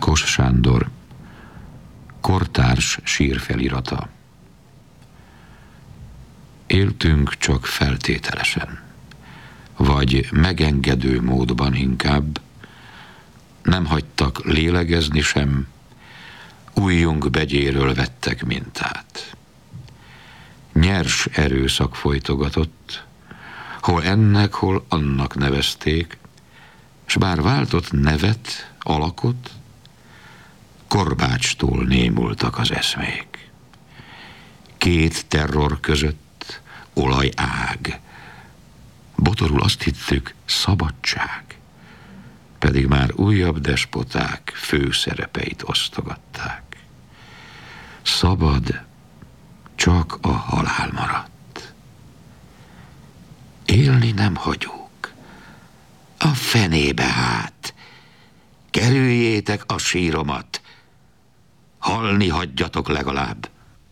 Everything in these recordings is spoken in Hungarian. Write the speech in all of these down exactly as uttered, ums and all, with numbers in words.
Ákos Sándor, kortárs sírfelirata. Éltünk csak feltételesen, vagy megengedő módban inkább, nem hagytak lélegezni sem, ujjunk begyéről vettek mintát. Nyers erőszak folytogatott, hol ennek, hol annak nevezték, s bár váltott nevet, alakot, korbácstól némultak az eszmék. Két terror között olajág, botorul azt hittük, szabadság, pedig már újabb despoták főszerepeit osztogatták. Szabad, csak a halál maradt. Élni nem hagyjuk. A fenébe hát. Kerüljétek a síromat. Halni hagyjatok legalább.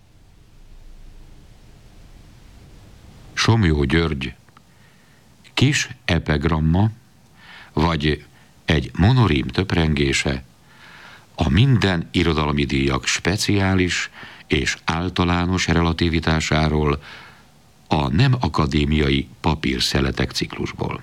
Somlyó György kis epigramma, vagy egy monorím töprengése a minden irodalmi díjak speciális és általános relativitásáról a nem akadémiai papírszeletek ciklusból.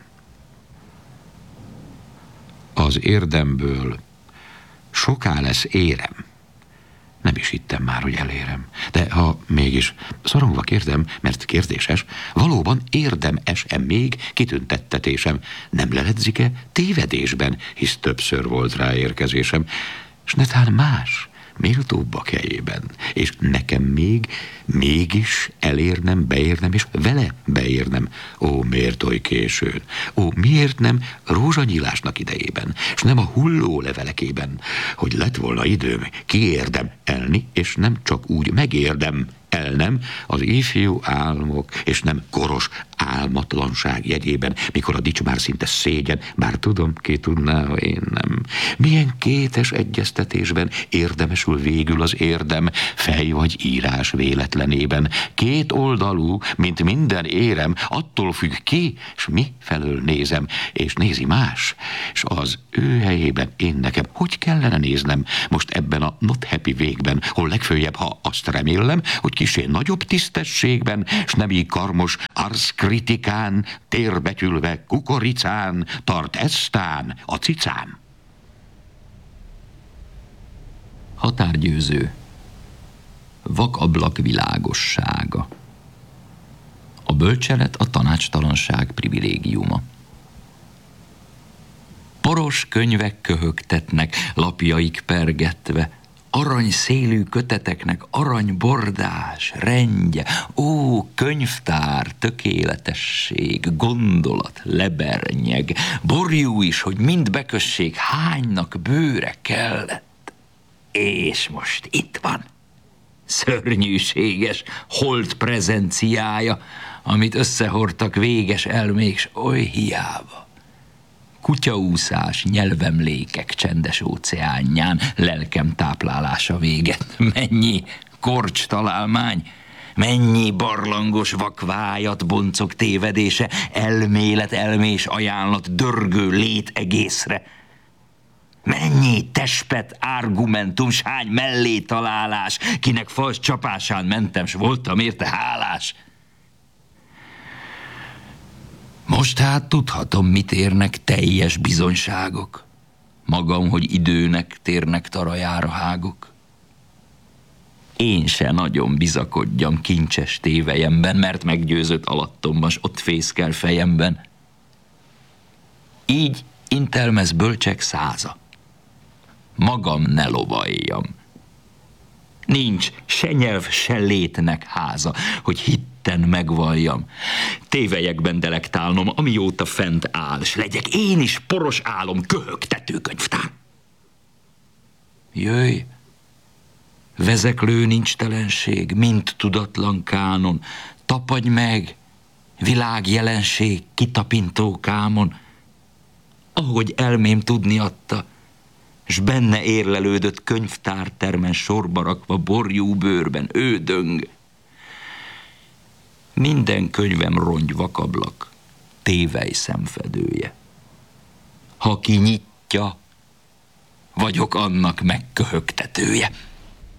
Az érdemből soká lesz érem. Nem is hittem már, hogy elérem. De ha mégis szorongva kérdem, mert kérdéses, valóban érdem-e még kitüntettetésem, nem leledzik-e tévedésben, hisz többször volt rá érkezésem, s netán más, méltóbbak helyében, és nekem még, mégis elérnem, beérnem, és vele beérnem. Ó, miért oly későn? Ó, miért nem rózsanyílásnak idejében, s nem a hulló levelekében, hogy lett volna időm, kiérdem elni, és nem csak úgy megérdem el, nem az ifjú álmok, és nem koros álmatlanság jegyében, mikor a dics már szinte szégyen, bár tudom, ki tudná, ha én nem. Milyen kétes egyeztetésben érdemesül végül az érdem, fej vagy írás véletlenében. Két oldalú, mint minden érem, attól függ ki, s mi felől nézem, és nézi más, és az ő helyében én nekem hogy kellene néznem most ebben a not happy végben, hol legfőjebb, ha azt remélem, hogy kisé nagyobb tisztességben, s nem így karmos arszkritikán, térbetyülve kukoricán, tart eztán a cicám. Határgyőző. Vakablak világossága. A bölcselet a tanácstalanság privilégiuma. Poros könyvek köhögtetnek, lapjaik pergetve, arany szélű köteteknek arany bordás, rendje, ó, könyvtár, tökéletesség, gondolat, lebernyeg, borjú is, hogy mind bekössék, hánynak bőre kellett. És most itt van, szörnyűséges hold prezenciája, amit összehordtak véges elmék, s oly hiába. Kutyaúszás, nyelvemlékek csendes óceánján, lelkem táplálása véget. Mennyi korcs találmány, mennyi barlangos vakvájat boncok tévedése, elmélet, elmés ajánlat dörgő lét egészre. Mennyi tespet, argumentum, s hány mellé találás, kinek fals csapásán mentem, s voltam érte hálás. Most hát tudhatom, mit érnek teljes bizonyságok. Magam, hogy időnek térnek tarajára hágok. Én se nagyon bizakodjam kincses tévejemben, mert meggyőzött alattomban, s ott fészkel fejemben. Így intelmez bölcsek száza. Magam ne lovaljam. Nincs se nyelv, se létnek háza, hogy hitten megvalljam. Tévelyekben delektálnom, amióta fent áll, s legyek én is poros álom, köhögtető könyvtár. Jöjj, vezeklő nincs telenség, mint tudatlan kánon, tapadj meg, világjelenség, kitapintó kámon, ahogy elmém tudni adta, s benne érlelődött könyvtártermen sorba rakva borjú bőrben ő döng. Minden könyvem rongy vakablak, tévely szemfedője. Ha kinyitja, vagyok annak megköhögtetője.